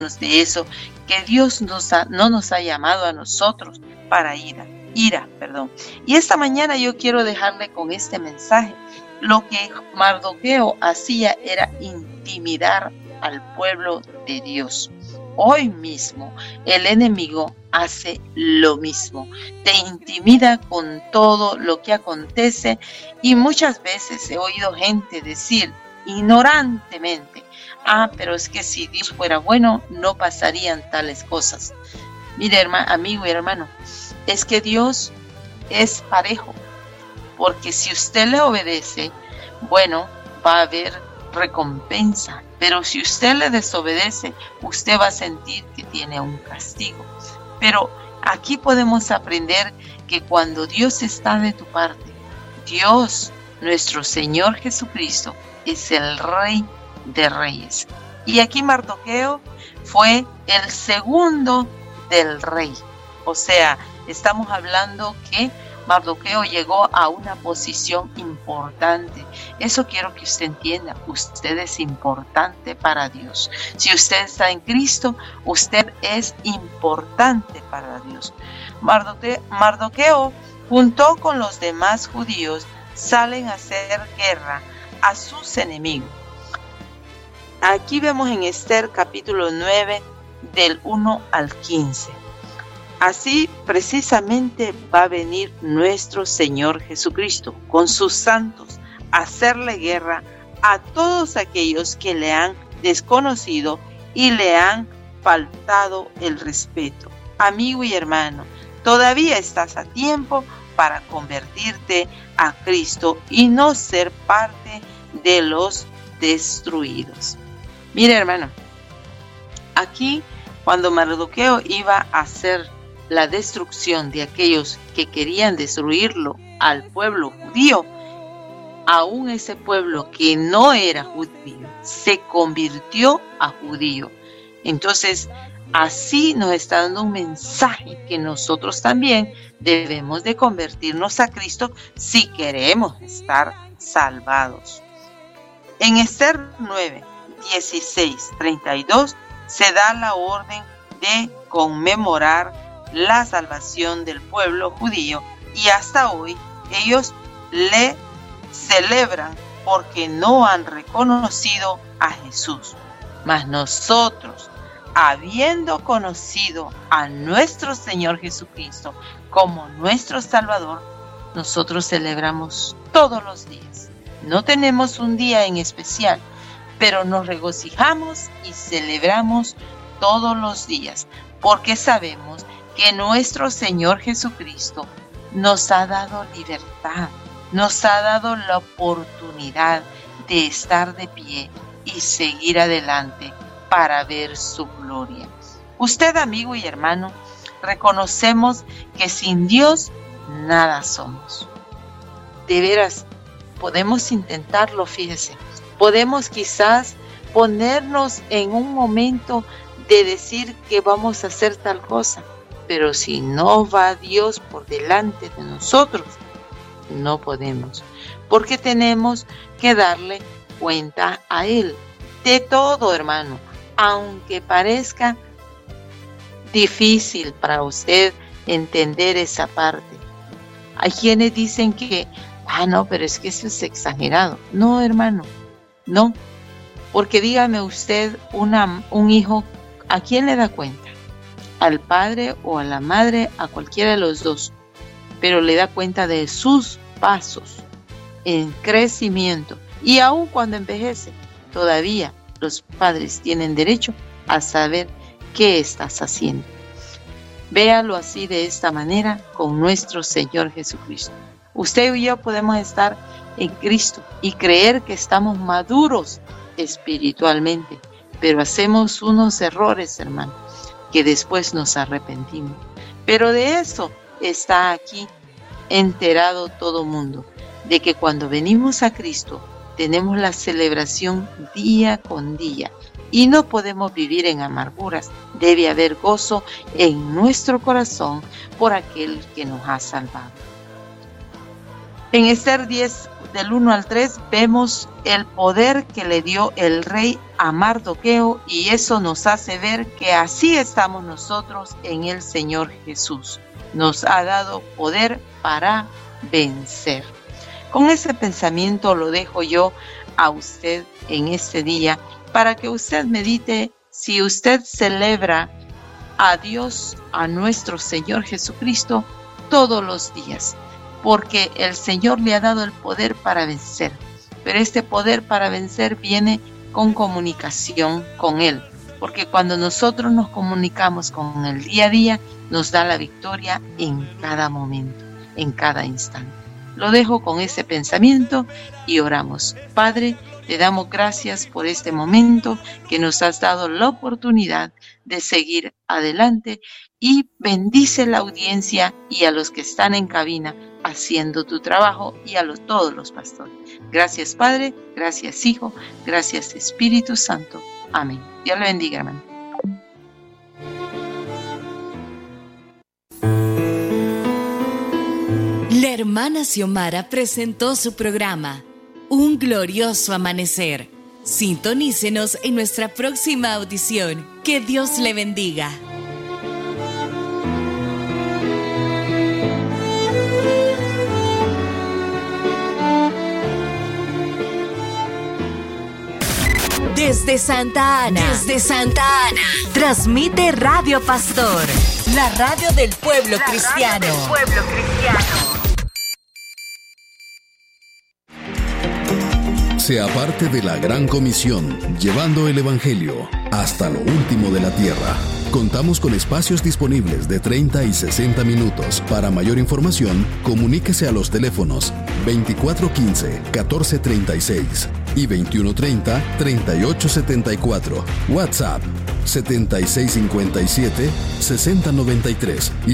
de eso, que Dios no nos ha llamado a nosotros para ira. Y esta mañana yo quiero dejarle con este mensaje. Lo que Mardoqueo hacía era intimidar al pueblo de Dios. Hoy mismo el enemigo hace lo mismo, te intimida con todo lo que acontece, y muchas veces he oído gente decir ignorantemente: pero es que si Dios fuera bueno no pasarían tales cosas. Mire, amigo y hermano, es que Dios es parejo, porque si usted le obedece, bueno, va a haber recompensa, pero si usted le desobedece, usted va a sentir que tiene un castigo. Pero aquí podemos aprender que cuando Dios está de tu parte, Dios, nuestro Señor Jesucristo, es el Rey de Reyes. Y aquí Mardoqueo fue el segundo del rey. O sea, estamos hablando que Mardoqueo llegó a una posición importante. Eso quiero que usted entienda. Usted es importante para Dios. Si usted está en Cristo, usted es importante para Dios. Mardoqueo, junto con los demás judíos, salen a hacer guerra a sus enemigos. Aquí vemos en Esther capítulo 9 del 1 al 15. Así precisamente va a venir nuestro Señor Jesucristo con sus santos a hacerle guerra a todos aquellos que le han desconocido y le han faltado el respeto. Amigo y hermano, todavía estás a tiempo para convertirte a Cristo y no ser parte de los destruidos. Mire, hermano, aquí cuando Mardoqueo iba a hacer la destrucción de aquellos que querían destruirlo al pueblo judío, aún ese pueblo que no era judío se convirtió a judío. Entonces, así nos está dando un mensaje que nosotros también debemos de convertirnos a Cristo si queremos estar salvados. En Esther 9, 16, 32 se da la orden de conmemorar la salvación del pueblo judío, y hasta hoy ellos le celebran porque no han reconocido a Jesús. Mas nosotros, habiendo conocido a nuestro Señor Jesucristo como nuestro Salvador, nosotros celebramos todos los días. No tenemos un día en especial, pero nos regocijamos y celebramos todos los días, porque sabemos que nuestro Señor Jesucristo nos ha dado libertad, nos ha dado la oportunidad de estar de pie y seguir adelante para ver su gloria. Usted, amigo y hermano, reconocemos que sin Dios nada somos. De veras, podemos intentarlo, fíjese. Podemos quizás ponernos en un momento de decir que vamos a hacer tal cosa, pero si no va Dios por delante de nosotros, no podemos, porque tenemos que darle cuenta a Él de todo, hermano, aunque parezca difícil para usted entender esa parte. Hay quienes dicen que, no, pero es que eso es exagerado. No, hermano, no, porque dígame usted, un hijo, ¿a quién le da cuenta? Al padre o a la madre, a cualquiera de los dos, pero le da cuenta de sus pasos en crecimiento, y aun cuando envejece, todavía los padres tienen derecho a saber qué estás haciendo. Véalo así, de esta manera, con nuestro Señor Jesucristo. Usted y yo podemos estar en Cristo y creer que estamos maduros espiritualmente, pero hacemos unos errores, hermano, que después nos arrepentimos. Pero de eso está aquí enterado todo mundo, de que cuando venimos a Cristo tenemos la celebración día con día y no podemos vivir en amarguras. Debe haber gozo en nuestro corazón por aquel que nos ha salvado. En Esther 10, del 1 al 3, vemos el poder que le dio el rey a Mardoqueo, y eso nos hace ver que así estamos nosotros en el Señor Jesús. Nos ha dado poder para vencer. Con ese pensamiento lo dejo yo a usted en este día, para que usted medite si usted celebra a Dios, a nuestro Señor Jesucristo, todos los días, porque el Señor le ha dado el poder para vencer. Pero este poder para vencer viene con comunicación con Él, porque cuando nosotros nos comunicamos con el día a día, nos da la victoria en cada momento, en cada instante. Lo dejo con ese pensamiento y oramos. Padre, te damos gracias por este momento que nos has dado la oportunidad de seguir adelante, y bendice la audiencia y a los que están en cabina haciendo tu trabajo, y a todos los pastores. Gracias, Padre, gracias, Hijo, gracias, Espíritu Santo. Amén. Dios le bendiga, hermano. La hermana Xiomara presentó su programa, Un Glorioso Amanecer. Sintonícenos en nuestra próxima audición. Que Dios le bendiga. Desde Santa Ana, transmite Radio Pastor, la radio del pueblo cristiano. Sea parte de la Gran Comisión, llevando el Evangelio hasta lo último de la tierra. Contamos con espacios disponibles de 30 y 60 minutos. Para mayor información, comuníquese a los teléfonos 2415-1436 y 2130-3874. WhatsApp 7657-6093 y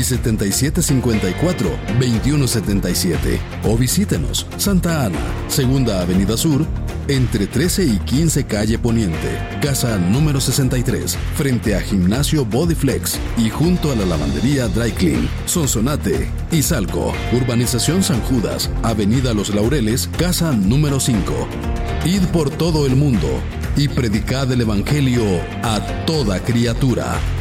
7754-2177. O visítenos, Santa Ana, Segunda Avenida Sur, entre 13 y 15 Calle Poniente, casa número 63, frente a Gimnasio Bodyflex y junto a la lavandería Dry Clean, Sonsonate, Izalco, Urbanización San Judas, Avenida Los Laureles, casa número 5. Id por todo el mundo y predicad el Evangelio a toda criatura.